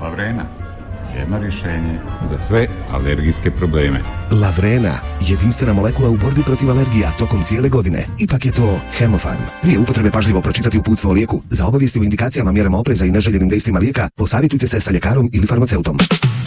Lavrena, jedno rješenje za sve alergijske probleme. Lavrena, jedinstvena molekula u borbi protiv alergija tokom cijele godine. Ipak je to Hemofarm. Prije upotrebe pažljivo pročitati uputstvo o lijeku. Za obavijesti o indikacijama, mjerama opreza i neželjenim dejstvima lijeka, posavjetujte se sa ljekarom ili farmaceutom.